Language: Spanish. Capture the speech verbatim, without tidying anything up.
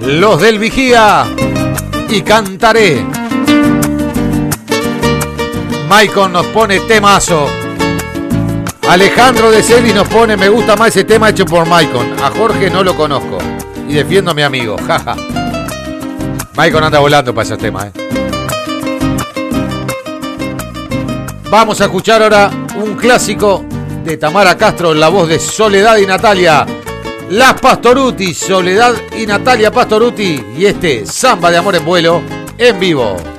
Los del Vigía y Cantaré. Maicon nos pone temazo. Alejandro de Celis nos pone me gusta más ese tema hecho por Maicon. A Jorge no lo conozco y defiendo a mi amigo. Jaja. Maicon anda volando para esos temas, eh. Vamos a escuchar ahora un clásico de Tamara Castro en la voz de Soledad y Natalia. Las Pastoruti, Soledad y Natalia Pastoruti. Y este Samba de Amor en Vuelo en vivo.